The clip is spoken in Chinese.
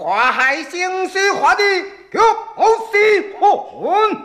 华海兴水化的玉欧西魂。